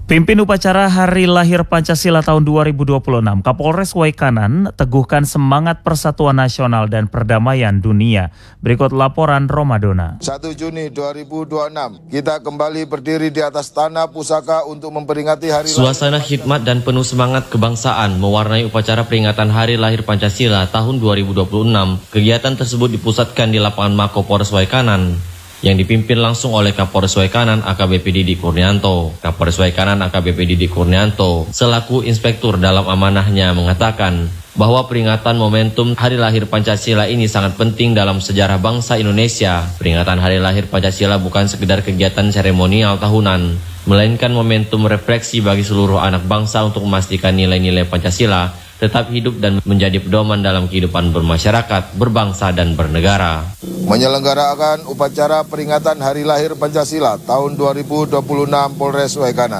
Pimpin upacara Hari Lahir Pancasila tahun 2026, Kapolres Waikanan teguhkan semangat persatuan nasional dan perdamaian dunia. Berikut laporan Romadona. 1 Juni 2026, kita kembali berdiri di atas tanah pusaka untuk memperingati Hari Lahir. Suasana khidmat dan penuh semangat kebangsaan mewarnai upacara peringatan Hari Lahir Pancasila tahun 2026. Kegiatan tersebut dipusatkan di lapangan Mako Polres Waikanan yang dipimpin langsung oleh Kapolres Waikanan AKBP Didi Kurnianto. Kapolres Waikanan AKBP Didi Kurnianto selaku inspektur dalam amanahnya mengatakan bahwa peringatan momentum Hari Lahir Pancasila ini sangat penting dalam sejarah bangsa Indonesia. Peringatan Hari Lahir Pancasila bukan sekedar kegiatan seremonial tahunan, melainkan momentum refleksi bagi seluruh anak bangsa untuk memastikan nilai-nilai Pancasila tetap hidup dan menjadi pedoman dalam kehidupan bermasyarakat, berbangsa, dan bernegara. Menyelenggarakan upacara peringatan Hari Lahir Pancasila tahun 2026 Polres Waikanan.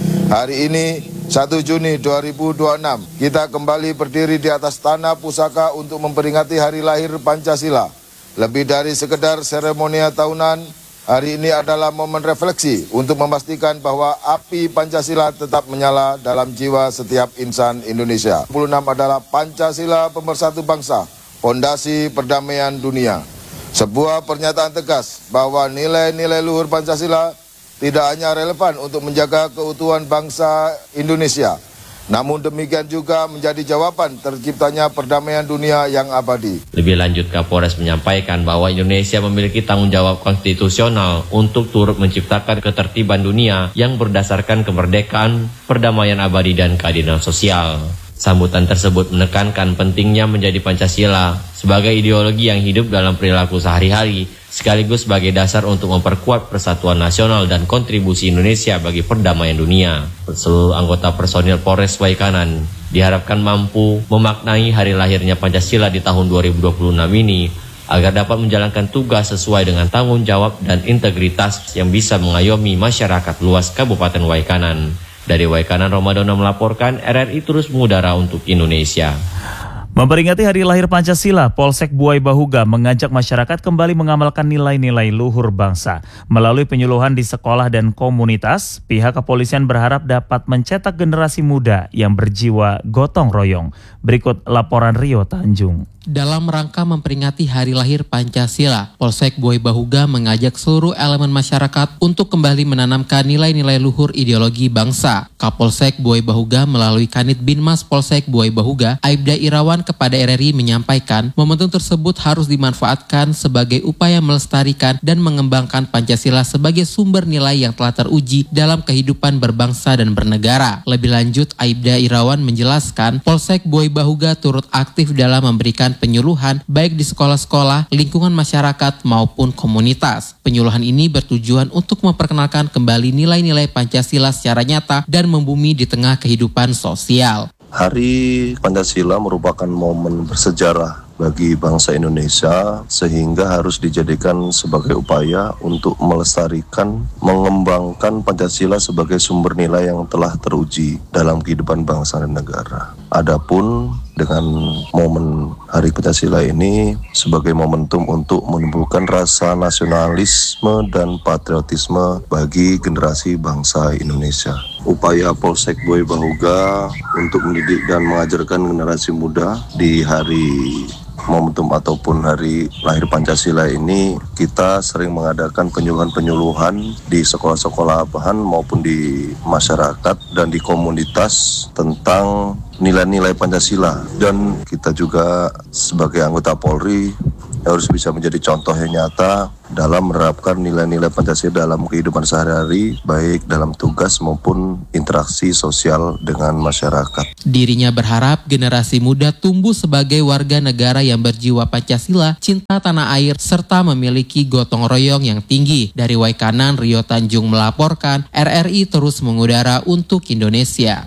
Hari ini 1 Juni 2026, kita kembali berdiri di atas tanah pusaka untuk memperingati Hari Lahir Pancasila. Lebih dari sekedar seremonial tahunan, hari ini adalah momen refleksi untuk memastikan bahwa api Pancasila tetap menyala dalam jiwa setiap insan Indonesia. 26 adalah Pancasila pemersatu bangsa, fondasi perdamaian dunia. Sebuah pernyataan tegas bahwa nilai-nilai luhur Pancasila tidak hanya relevan untuk menjaga keutuhan bangsa Indonesia, namun demikian juga menjadi jawaban terciptanya perdamaian dunia yang abadi. Lebih lanjut, Kapolres menyampaikan bahwa Indonesia memiliki tanggung jawab konstitusional untuk turut menciptakan ketertiban dunia yang berdasarkan kemerdekaan, perdamaian abadi, dan keadilan sosial. Sambutan tersebut menekankan pentingnya menjadi Pancasila sebagai ideologi yang hidup dalam perilaku sehari-hari, sekaligus sebagai dasar untuk memperkuat persatuan nasional dan kontribusi Indonesia bagi perdamaian dunia. Seluruh anggota personil Polres Waikanan diharapkan mampu memaknai hari lahirnya Pancasila di tahun 2026 ini agar dapat menjalankan tugas sesuai dengan tanggung jawab dan integritas yang bisa mengayomi masyarakat luas Kabupaten Waikanan. Dari Waikanan, Romadona melaporkan, RRI terus mengudara untuk Indonesia. Memperingati Hari Lahir Pancasila, Polsek Buai Bahuga mengajak masyarakat kembali mengamalkan nilai-nilai luhur bangsa. Melalui penyuluhan di sekolah dan komunitas, pihak kepolisian berharap dapat mencetak generasi muda yang berjiwa gotong royong. Berikut laporan Rio Tanjung. Dalam rangka memperingati Hari Lahir Pancasila, Polsek Buai Bahuga mengajak seluruh elemen masyarakat untuk kembali menanamkan nilai-nilai luhur ideologi bangsa. Kapolsek Buai Bahuga melalui Kanit Binmas Polsek Buai Bahuga, Aibda Irawan kepada RRI menyampaikan momentum tersebut harus dimanfaatkan sebagai upaya melestarikan dan mengembangkan Pancasila sebagai sumber nilai yang telah teruji dalam kehidupan berbangsa dan bernegara. Lebih lanjut, Aibda Irawan menjelaskan Polsek Buai Bahuga turut aktif dalam memberikan penyuluhan baik di sekolah-sekolah, lingkungan masyarakat maupun komunitas. Penyuluhan ini bertujuan untuk memperkenalkan kembali nilai-nilai Pancasila secara nyata dan membumi di tengah kehidupan sosial. Hari Pancasila merupakan momen bersejarah bagi bangsa Indonesia sehingga harus dijadikan sebagai upaya untuk melestarikan, mengembangkan Pancasila sebagai sumber nilai yang telah teruji dalam kehidupan bangsa dan negara. Adapun dengan momen Hari Pancasila ini sebagai momentum untuk menumbuhkan rasa nasionalisme dan patriotisme bagi generasi bangsa Indonesia. Upaya Polsek Buai Bahuga untuk mendidik dan mengajarkan generasi muda di hari momentum ataupun Hari Lahir Pancasila ini, kita sering mengadakan penyuluhan-penyuluhan di sekolah-sekolah bahan maupun di masyarakat dan di komunitas tentang nilai-nilai Pancasila. Dan kita juga sebagai anggota Polri harus bisa menjadi contoh yang nyata dalam menerapkan nilai-nilai Pancasila dalam kehidupan sehari-hari, baik dalam tugas maupun interaksi sosial dengan masyarakat. Dirinya berharap generasi muda tumbuh sebagai warga negara yang berjiwa Pancasila, cinta tanah air, serta memiliki gotong royong yang tinggi. Dari Waikanan, Rio Tanjung melaporkan, RRI terus mengudara untuk Indonesia.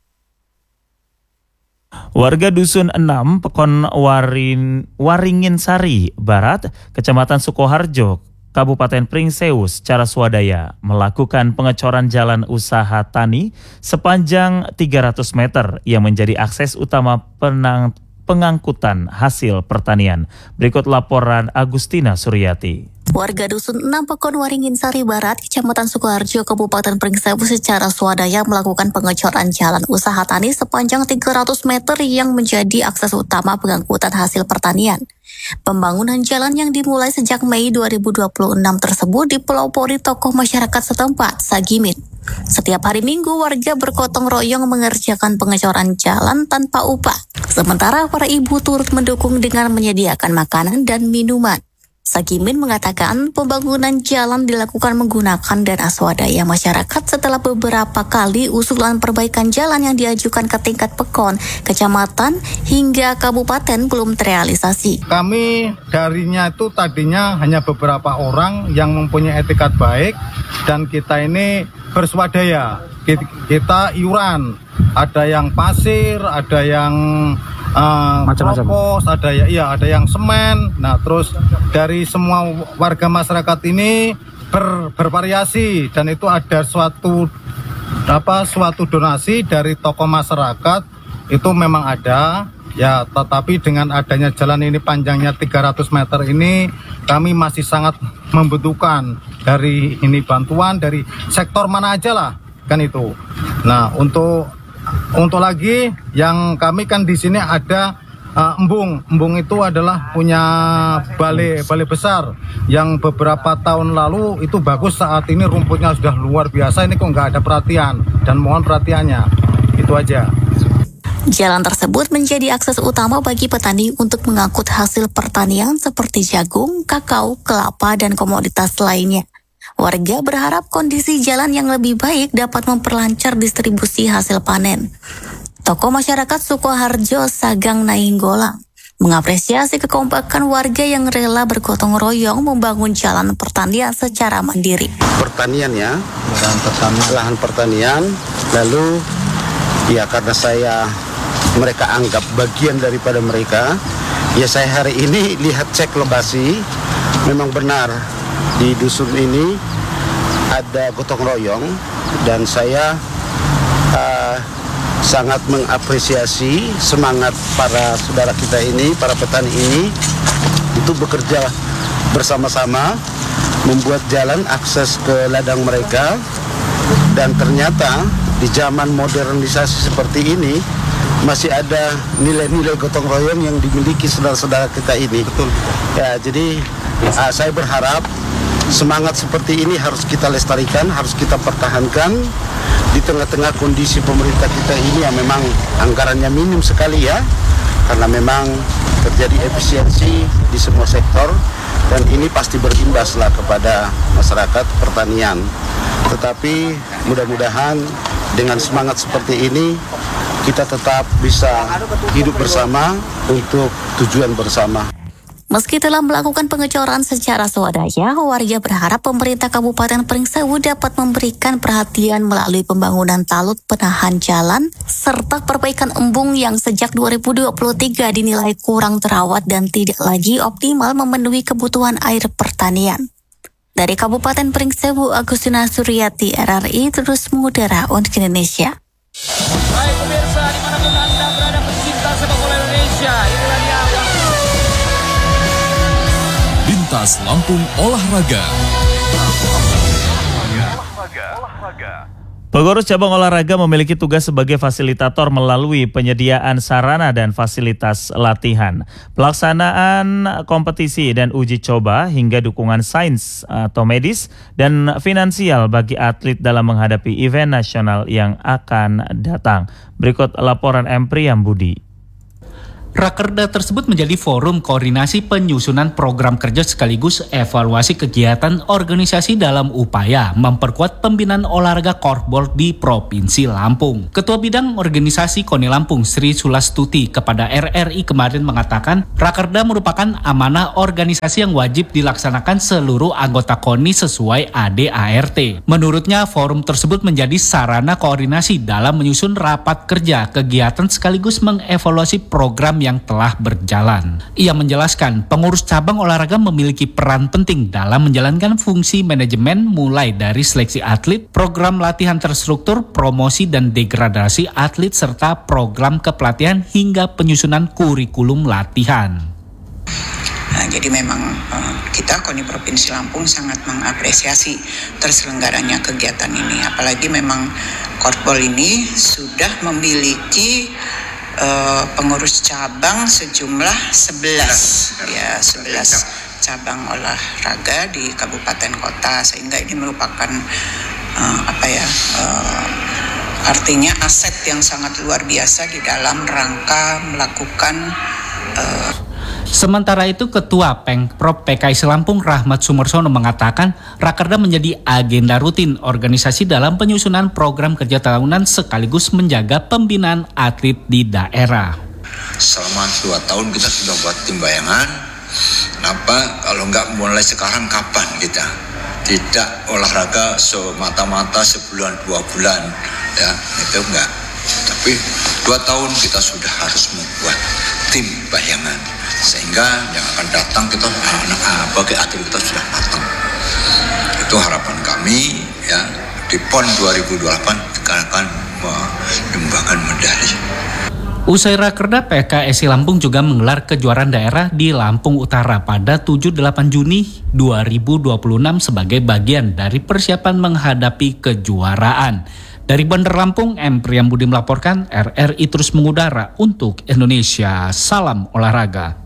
Warga Dusun 6, Pekon Waringin Sari Barat, Kecamatan Sukoharjo, Kabupaten Pringseus secara swadaya melakukan pengecoran jalan usaha tani sepanjang 300 meter yang menjadi akses utama pengangkutan hasil pertanian. Berikut laporan Agustina Suryati. Warga Dusun 6 Pekon Waringin Sari Barat, Kecamatan Sukoharjo, Kabupaten Pringsewu secara swadaya melakukan pengecoran jalan usaha tani sepanjang 300 meter yang menjadi akses utama pengangkutan hasil pertanian. Pembangunan jalan yang dimulai sejak Mei 2026 tersebut dipelopori tokoh masyarakat setempat, Sagimin. Setiap hari Minggu, warga bergotong royong mengerjakan pengecoran jalan tanpa upah. Sementara para ibu turut mendukung dengan menyediakan makanan dan minuman. Sagimin mengatakan pembangunan jalan dilakukan menggunakan dana swadaya masyarakat setelah beberapa kali usulan perbaikan jalan yang diajukan ke tingkat Pekon, kecamatan, hingga kabupaten belum terrealisasi. Kami darinya itu tadinya hanya beberapa orang yang mempunyai etikat baik dan kita ini berswadaya. Kita iuran, ada yang pasir, ada yang propos, ada yang semen. Nah, terus dari semua warga masyarakat ini bervariasi dan itu ada suatu donasi dari tokoh masyarakat itu memang ada. Ya, tetapi dengan adanya jalan ini panjangnya 300 meter ini kami masih sangat membutuhkan dari ini bantuan dari sektor mana aja lah kan itu. Nah, untuk lagi yang kami kan di sini ada embung. Embung itu adalah punya balai besar yang beberapa tahun lalu itu bagus, saat ini rumputnya sudah luar biasa. Ini kok nggak ada perhatian dan mohon perhatiannya. Itu aja. Jalan tersebut menjadi akses utama bagi petani untuk mengangkut hasil pertanian seperti jagung, kakao, kelapa, dan komoditas lainnya. Warga berharap kondisi jalan yang lebih baik dapat memperlancar distribusi hasil panen. Tokoh masyarakat Sukoharjo, Sagang Nainggolang, mengapresiasi kekompakan warga yang rela bergotong royong membangun jalan pertanian secara mandiri. Pertanian ya, lahan pertanian, lalu ya karena mereka anggap bagian daripada mereka, ya saya hari ini lihat cek lokasi, memang benar di dusun ini ada gotong royong dan saya sangat mengapresiasi semangat para saudara kita ini, para petani ini itu bekerja bersama-sama membuat jalan akses ke ladang mereka. Dan ternyata di zaman modernisasi seperti ini masih ada nilai-nilai gotong royong yang dimiliki saudara-saudara kita ini. Betul. Ya, jadi saya berharap semangat seperti ini harus kita lestarikan, harus kita pertahankan di tengah-tengah kondisi pemerintah kita ini yang memang anggarannya minim sekali ya, karena memang terjadi efisiensi di semua sektor dan ini pasti berimbas lah kepada masyarakat pertanian. Tetapi mudah-mudahan dengan semangat seperti ini kita tetap bisa hidup bersama untuk tujuan bersama. Meski telah melakukan pengecoran secara swadaya, warga berharap pemerintah Kabupaten Pringsewu dapat memberikan perhatian melalui pembangunan talut penahan jalan serta perbaikan embung yang sejak 2023 dinilai kurang terawat dan tidak lagi optimal memenuhi kebutuhan air pertanian. Dari Kabupaten Pringsewu, Agustina Suryati, RRI terus mengudara untuk Indonesia. Baik pemirsa, dimanapun Anda berada pecinta sepak bola Indonesia, inilah dia Lintas Lampung Olahraga. Pengurus cabang olahraga memiliki tugas sebagai fasilitator melalui penyediaan sarana dan fasilitas latihan, pelaksanaan kompetisi dan uji coba hingga dukungan sains atau medis dan finansial bagi atlet dalam menghadapi event nasional yang akan datang. Berikut laporan M. Priyambudi. Rakerda tersebut menjadi forum koordinasi penyusunan program kerja sekaligus evaluasi kegiatan organisasi dalam upaya memperkuat pembinaan olahraga korfball di Provinsi Lampung. Ketua Bidang Organisasi KONI Lampung Sri Sulastuti kepada RRI kemarin mengatakan Rakerda merupakan amanah organisasi yang wajib dilaksanakan seluruh anggota KONI sesuai ADART. Menurutnya forum tersebut menjadi sarana koordinasi dalam menyusun rapat kerja kegiatan sekaligus mengevaluasi program yang telah berjalan. Ia menjelaskan pengurus cabang olahraga memiliki peran penting dalam menjalankan fungsi manajemen mulai dari seleksi atlet, program latihan terstruktur, promosi dan degradasi atlet serta program kepelatihan hingga penyusunan kurikulum latihan. Nah, jadi memang kita KONI Provinsi Lampung sangat mengapresiasi terselenggaranya kegiatan ini. Apalagi memang Korpol ini sudah memiliki pengurus cabang sejumlah 11 cabang olahraga di kabupaten kota, sehingga ini merupakan artinya aset yang sangat luar biasa di dalam rangka melakukan Sementara itu, Ketua Pengprov PKS Lampung Rahmat Sumersono mengatakan Rakerda menjadi agenda rutin organisasi dalam penyusunan program kerja tahunan sekaligus menjaga pembinaan atlet di daerah. Selama 2 tahun kita sudah buat tim bayangan. Kenapa kalau nggak mulai sekarang kapan kita? Tidak olahraga semata-mata sebulan 2 bulan, ya itu enggak. Tapi 2 tahun kita sudah harus membuat tim bayangan, sehingga yang akan datang kita bagi atlet kita sudah matang. Itu harapan kami, ya, di PON 2028 kita akan menyumbangkan medali. Usai Rakerda, PKSI Lampung juga menggelar kejuaraan daerah di Lampung Utara pada 7-8 Juni 2026 sebagai bagian dari persiapan menghadapi kejuaraan. Dari Bandar Lampung, M. Priyambudi melaporkan, RRI terus mengudara untuk Indonesia. Salam olahraga.